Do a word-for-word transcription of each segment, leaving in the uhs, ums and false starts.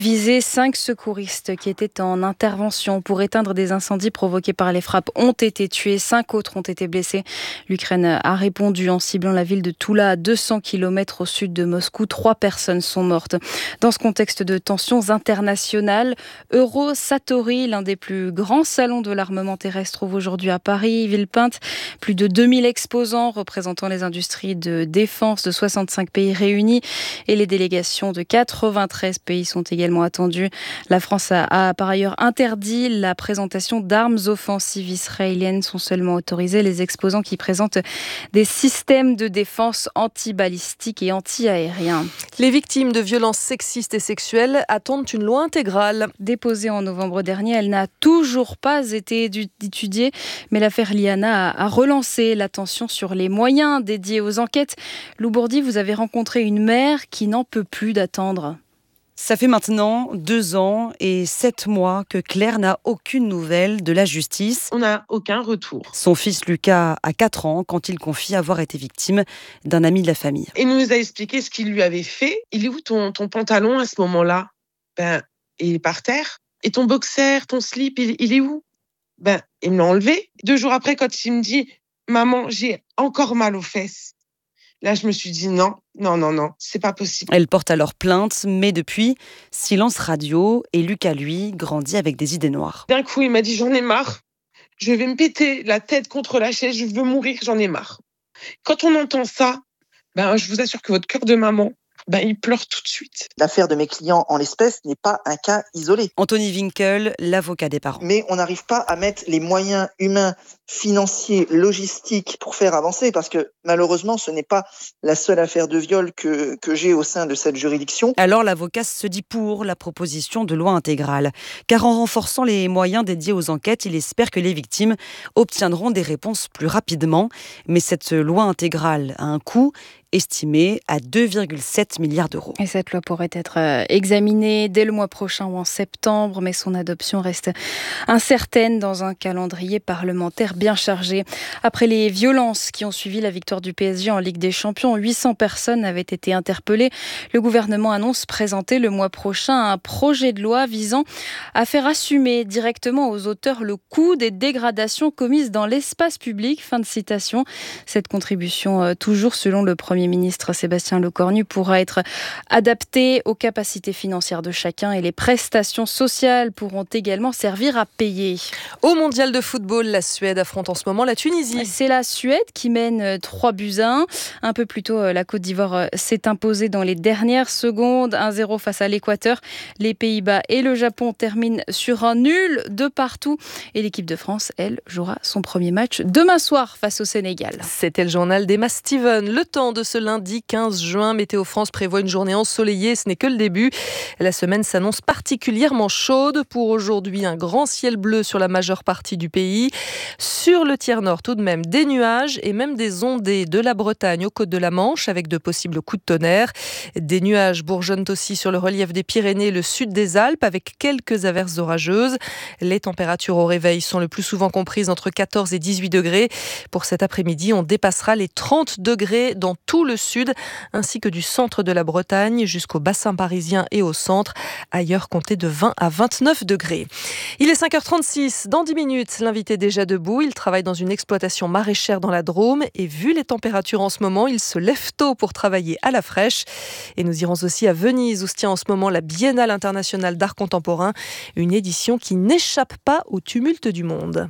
Visés, cinq secouristes qui étaient en intervention pour éteindre des incendies provoqués par les frappes ont été tués. Cinq autres ont été blessés. L'Ukraine a répondu en ciblant la ville de Toula à deux cents kilomètres au sud de Moscou. Trois personnes sont mortes. Dans ce contexte de tensions internationales, Eurosatory, l'un des plus grands salons de l'armement terrestre, trouve aujourd'hui à Paris, Villepinte. Plus de deux mille exposants représentant les industries de défense de soixante-cinq pays réunis et les délégations de quatre-vingt-treize pays sont également attendu. La France a, a par ailleurs interdit la présentation d'armes offensives israéliennes. Sont seulement autorisés les exposants qui présentent des systèmes de défense anti-balistiques et anti-aériens. Les victimes de violences sexistes et sexuelles attendent une loi intégrale. Déposée en novembre dernier, elle n'a toujours pas été étudiée, mais l'affaire Liana a, a relancé l'attention sur les moyens dédiés aux enquêtes. Lou Bourdi, vous avez rencontré une mère qui n'en peut plus d'attendre. Ça fait maintenant deux ans et sept mois que Claire n'a aucune nouvelle de la justice. On n'a aucun retour. Son fils Lucas a quatre ans quand il confie avoir été victime d'un ami de la famille. Il nous a expliqué ce qu'il lui avait fait. Il est où ton, ton pantalon à ce moment-là ? Ben, il est par terre. Et ton boxer, ton slip, il, il est où ? Ben, il me l'a enlevé. Deux jours après, quand il me dit « Maman, j'ai encore mal aux fesses », là, je me suis dit non, non, non, non, c'est pas possible. Elle porte alors plainte, mais depuis, silence radio. Et Lucas, lui, grandit avec des idées noires. D'un coup, il m'a dit j'en ai marre. Je vais me péter la tête contre la chaise, je veux mourir, j'en ai marre. Quand on entend ça, ben, je vous assure que votre cœur de maman, ben, il pleure tout de suite. L'affaire de mes clients en l'espèce n'est pas un cas isolé. Anthony Winkel, l'avocat des parents. Mais on n'arrive pas à mettre les moyens humains, financiers, logistiques pour faire avancer, parce que malheureusement, ce n'est pas la seule affaire de viol que, que j'ai au sein de cette juridiction. Alors l'avocat se dit pour la proposition de loi intégrale, car en renforçant les moyens dédiés aux enquêtes, il espère que les victimes obtiendront des réponses plus rapidement. Mais cette loi intégrale a un coût estimé à deux virgule sept milliards d'euros. Et cette loi pourrait être examinée dès le mois prochain ou en septembre, mais son adoption reste incertaine dans un calendrier parlementaire bien chargé. Après les violences qui ont suivi la victoire du P S G en Ligue des Champions, huit cents personnes avaient été interpellées. Le gouvernement annonce présenter le mois prochain un projet de loi visant à faire assumer directement aux auteurs le coût des dégradations commises dans l'espace public. Fin de citation. Cette contribution, toujours selon le Premier ministre Sébastien Lecornu, pourra être adaptée aux capacités financières de chacun et les prestations sociales pourront également servir à payer. Au mondial de football, la Suède affronte en ce moment la Tunisie. C'est la Suède qui mène trois buts à un. Un peu plus tôt, la Côte d'Ivoire s'est imposée dans les dernières secondes. un zéro face à l'Équateur. Les Pays-Bas et le Japon terminent sur un nul de partout. Et l'équipe de France, elle, jouera son premier match demain soir face au Sénégal. C'était le journal d'Emma Steven. Le temps de ce lundi quinze juin, Météo France prévoit une journée ensoleillée. Ce n'est que le début. La semaine s'annonce particulièrement chaude. Pour aujourd'hui, un grand ciel bleu sur la majeure partie du pays. Sur le tiers nord, tout de même, des nuages et même des ondées de la Bretagne aux côtes de la Manche avec de possibles coups de tonnerre. Des nuages bourgeonnent aussi sur le relief des Pyrénées et le sud des Alpes avec quelques averses orageuses. Les températures au réveil sont le plus souvent comprises entre quatorze et dix-huit degrés. Pour cet après-midi, on dépassera les trente degrés dans tout le sud ainsi que du centre de la Bretagne jusqu'au bassin parisien et au centre. Ailleurs, comptez de vingt à vingt-neuf degrés. Il est cinq heures trente-six. Dans dix minutes, l'invité est déjà debout. Il travaille dans une exploitation maraîchère dans la Drôme et vu les températures en ce moment, il se lève tôt pour travailler à la fraîche. Et nous irons aussi à Venise où se tient en ce moment la Biennale internationale d'art contemporain, une édition qui n'échappe pas au tumulte du monde.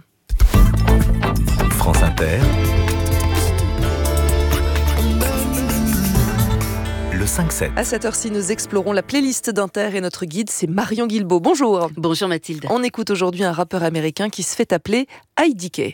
France Inter. Le cinq sept. À cette heure-ci, nous explorons la playlist d'Inter et notre guide, c'est Marion Guilbault. Bonjour. Bonjour Mathilde. On écoute aujourd'hui un rappeur américain qui se fait appeler I D K.